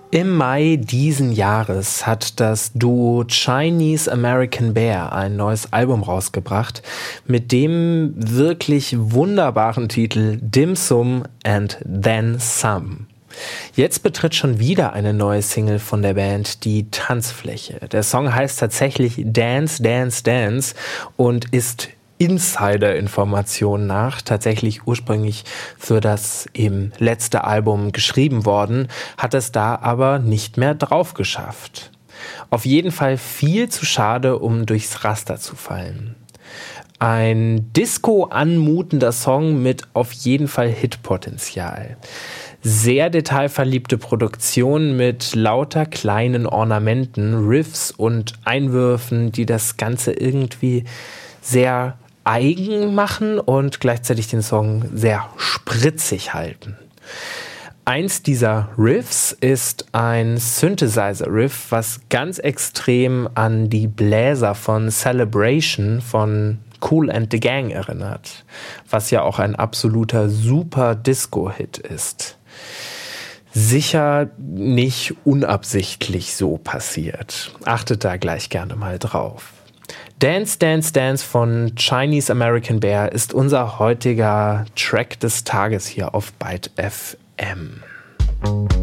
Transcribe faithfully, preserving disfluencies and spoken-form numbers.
Im Mai diesen Jahres hat das Duo Chinese American Bear ein neues Album rausgebracht mit dem wirklich wunderbaren Titel Dim Sum and Then Some. Jetzt betritt schon wieder eine neue Single von der Band die Tanzfläche. Der Song heißt tatsächlich Dance, Dance, Dance und ist Insider-Informationen nach tatsächlich ursprünglich für das eben letzte Album geschrieben worden, hat es da aber nicht mehr drauf geschafft. Auf jeden Fall viel zu schade, um durchs Raster zu fallen. Ein Disco-anmutender Song mit auf jeden Fall Hitpotenzial. Sehr detailverliebte Produktion mit lauter kleinen Ornamenten, Riffs und Einwürfen, die das Ganze irgendwie sehr eigen machen und gleichzeitig den Song sehr spritzig halten. Eins dieser Riffs ist ein Synthesizer-Riff, was ganz extrem an die Bläser von Celebration von Kool and the Gang erinnert, was ja auch ein absoluter super Disco-Hit ist. Sicher nicht unabsichtlich so passiert. Achtet da gleich gerne mal drauf. Dance, Dance, Dance von Chinese American Bear ist unser heutiger Track des Tages hier auf Byte F M.